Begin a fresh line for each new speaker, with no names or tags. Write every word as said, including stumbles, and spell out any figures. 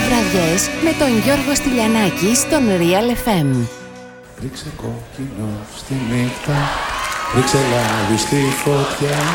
βραδιές με τον Γιώργο Στυλιανάκη στον Real εφ εμ.
Ρίξε κόκκινο στη νύχτα, ρίξε λάδι στη φωτιά.